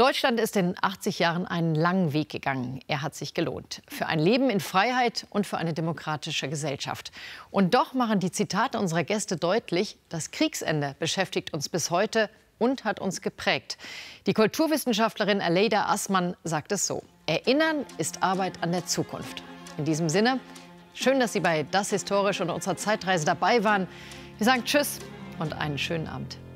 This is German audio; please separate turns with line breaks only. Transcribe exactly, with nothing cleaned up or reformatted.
Deutschland ist in achtzig Jahren einen langen Weg gegangen. Er hat sich gelohnt. Für ein Leben in Freiheit und für eine demokratische Gesellschaft. Und doch machen die Zitate unserer Gäste deutlich, das Kriegsende beschäftigt uns bis heute und hat uns geprägt. Die Kulturwissenschaftlerin Aleida Assmann sagt es so: Erinnern ist Arbeit an der Zukunft. In diesem Sinne, schön, dass Sie bei Das Historische und unserer Zeitreise dabei waren. Wir sagen Tschüss und einen schönen Abend.